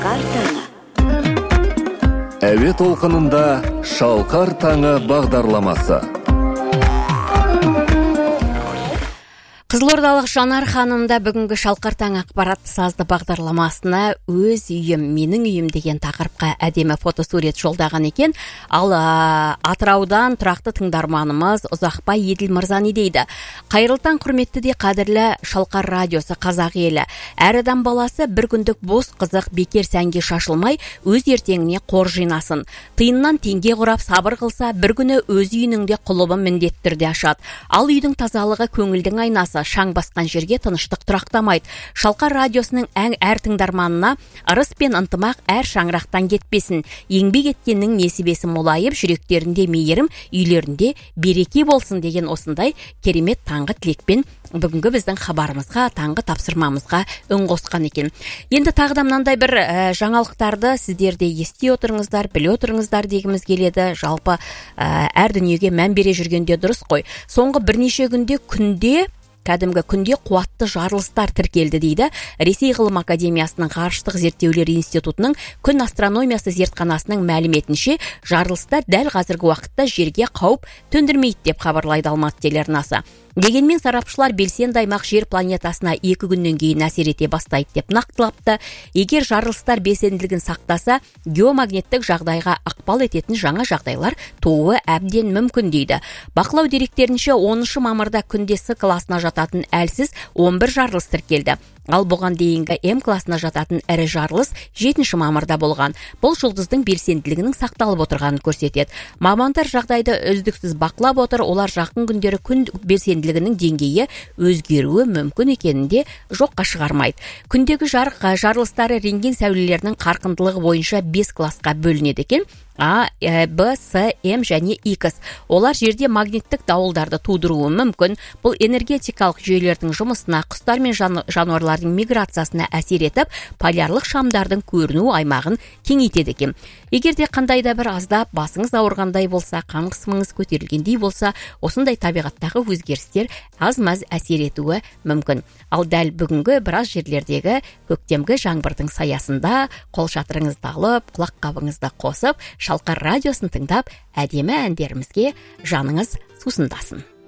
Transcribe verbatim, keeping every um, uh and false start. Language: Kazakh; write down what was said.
Шалқар таңы. Әуе толқынында Шалқар таңы бағдарламасы. Қызылордалық Жанар ханымда бүгінгі Шалқар таңы ақпаратты сазды бағдарламасына өз үйім, менің үйім деген тақырыпқа әдемі фотосурет жолдаған екен. Ал а, Атыраудан тұрақты тыңдарманымыз Ұзақбай Еділ мырза не дейді? Қайырлы таң, құрметті де қадірлі Шалқар радиосы, қазақ елі. Әр адам баласы бір күндік бос қызық бекер сәнге шашылмай, өз ертеңіне қор жинасын. Тиыннан теңге құрап сабыр қылса, бір күні өз үйінің де құлыбын міндетті түрде ашады. Ал үйдің тазалығы көңілдің айнасы. Шаң басқан жерге тыныштық тұрақтамайды. Шалқар радиосының әң әр тыңдарманына ырыс пен ынтымақ әр шаңырақтан кетпесін. Еңбек еткеннің несібесі молайып, жүректерінде мейірім, үйлерінде береке болсын деген осындай керемет таңғы тілекпен бүгінгі біздің хабарымызға, таңғы тапсырмамызға үн қосқан екен. Енді тағы да мынандай бір ә, жаңалықтарды сіздер де ести отырыңыздар, біле отырыңыздар дегіміз келеді. Жалпы ә, әр дүниеге мән бере жүргенде дұрыс қой. Соңғы бірнеше күнде күнде кәдімгі күнде қуатты жарылыстар тіркелді дейді. Ресей ғылым академиясының ғарыштық зерттеулер институтының күн астрономиясы зертханасының мәліметінше, жарылыстар дәл қазіргі уақытта жерге қауіп төндірмейді деп хабарлайды Алматы телеарнасы. Дегенмен сарапшылар белсенді аймақ жер планетасына екі күннен кейін әсер ете бастайды деп нақтылапты. Егер жарылыстар белсенділігін сақтаса, геомагниттік жағдайға ықпал ететін жаңа жағдайлар тууы әбден мүмкін дейді. Бақылау деректерінше оныншы мамырда күнде С класына жататын әлсіз он бір жарылыс тіркелді. Ал бұған дейінгі М класына жататын ірі жарылыс жетінші мамырда болған. Бұл жұлдыздың белсенділігінің сақталып отырғанын көрсетеді. Мамандар жағдайды үздіксіз бақылап отыр. Олар жақын күндері күн белсенділігінің деңгейі өзгеруі мүмкін екенінде жоққа шығармайды. Күндегі жарық жарылыстары рентген сәулелерінің қарқындылығы бойынша бес классқа бөлінеді екен. А, Б, С, М және Х. Олар жерде магниттік дауылдарды тудыруы мүмкін. Бұл энергетикалық жүйелердің жұмысына, құстар мен жануарлардың миграциясына әсер етіп, полярлық шамдардың көріну аймағын кеңейтеді екен. Егер де қандай да бір аздап басыңыз ауырғандай болса, қан қысымыңыз көтерілгендей болса, осындай табиғаттағы өзгерістер аз-маз әсер етуі мүмкін. Ал дәл бүгінгі біраз жерлердегі көктемгі жаңбырдың саясында қол шатырыңызды алып, құлаққабыңызды қосып, Шалқар радиосын тыңдап, әдемі әндерімізге жаныңыз сусындасын.